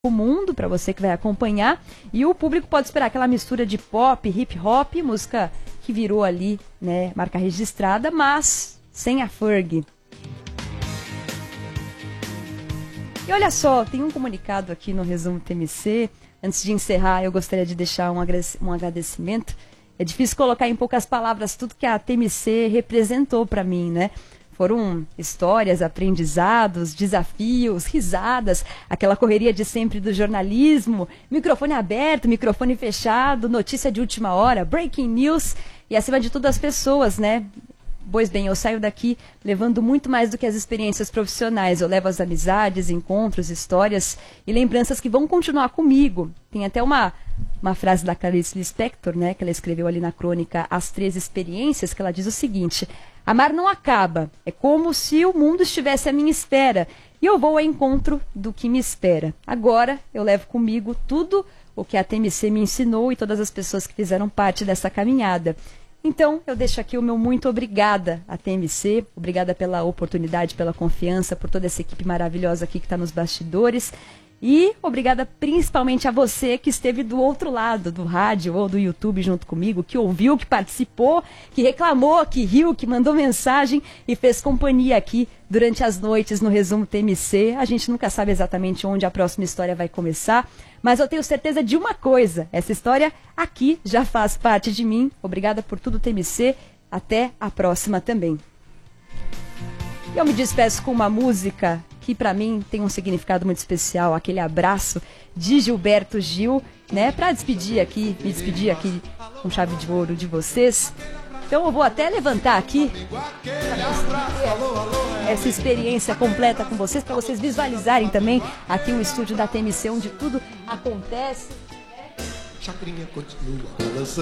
o mundo, para você que vai acompanhar, e o público pode esperar aquela mistura de pop, hip hop, música que virou ali, né, marca registrada, mas sem a Ferg. E olha só, tem um comunicado aqui no Resumo TMC. Antes de encerrar, eu gostaria de deixar um agradecimento. É difícil colocar em poucas palavras tudo que a TMC representou para mim, né? Foram histórias, aprendizados, desafios, risadas, aquela correria de sempre do jornalismo, microfone aberto, microfone fechado, notícia de última hora, breaking news e, acima de tudo, as pessoas, né? Pois bem, eu saio daqui levando muito mais do que as experiências profissionais. Eu levo as amizades, encontros, histórias e lembranças que vão continuar comigo. Tem até uma frase da Clarice Lispector, né, que ela escreveu ali na crônica As 13 Experiências, que ela diz o seguinte: amar não acaba, é como se o mundo estivesse à minha espera e eu vou ao encontro do que me espera. Agora eu levo comigo tudo o que a TMC me ensinou e todas as pessoas que fizeram parte dessa caminhada. Então, eu deixo aqui o meu muito obrigada à TMC, obrigada pela oportunidade, pela confiança, por toda essa equipe maravilhosa aqui que está nos bastidores. E obrigada principalmente a você que esteve do outro lado do rádio ou do YouTube junto comigo, que ouviu, que participou, que reclamou, que riu, que mandou mensagem e fez companhia aqui durante as noites no Resumo TMC. A gente nunca sabe exatamente onde a próxima história vai começar, mas eu tenho certeza de uma coisa: essa história aqui já faz parte de mim. Obrigada por tudo, TMC. Até a próxima também. E eu me despeço com uma música que para mim tem um significado muito especial, aquele abraço de Gilberto Gil, né, para me despedir aqui com chave de ouro de vocês. Então eu vou até levantar aqui essa experiência completa com vocês, para vocês visualizarem também aqui o estúdio da TMC, onde tudo acontece. Chacrinha continua balançando.